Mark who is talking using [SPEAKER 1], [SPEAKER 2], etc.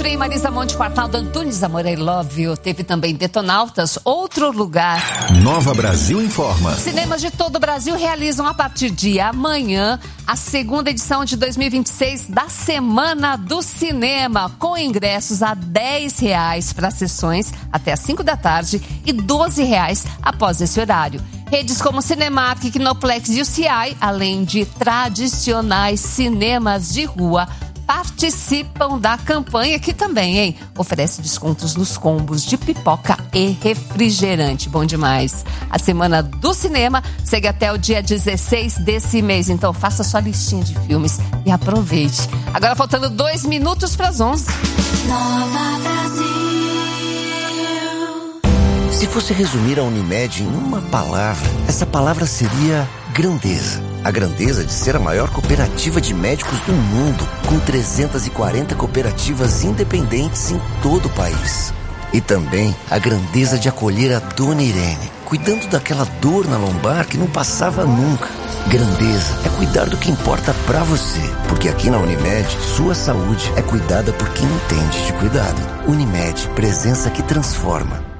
[SPEAKER 1] Trem Marisa Monte, Quartal do Antunes, Amor, I Love You. Teve também Detonautas, Outro Lugar.
[SPEAKER 2] Nova Brasil informa.
[SPEAKER 1] Cinemas de todo o Brasil realizam a partir de amanhã a segunda edição de 2026 da Semana do Cinema, com ingressos a R$10 para sessões até às 5 da tarde e R$12 após esse horário. Redes como Cinemark, Kinoplex e UCI, além de tradicionais cinemas de rua, participam da campanha, que também, oferece descontos nos combos de pipoca e refrigerante. Bom demais. A Semana do Cinema segue até o dia 16 desse mês, então faça sua listinha de filmes e aproveite. Agora faltando 2 minutos para as 11.
[SPEAKER 3] Nova Brasil.
[SPEAKER 4] Se fosse resumir a Unimed em uma palavra, essa palavra seria grandeza. A grandeza de ser a maior cooperativa de médicos do mundo, com 340 cooperativas independentes em todo o país. E também a grandeza de acolher a Dona Irene, cuidando daquela dor na lombar que não passava nunca. Grandeza é cuidar do que importa pra você, porque aqui na Unimed, sua saúde é cuidada por quem entende de cuidado. Unimed, presença que transforma.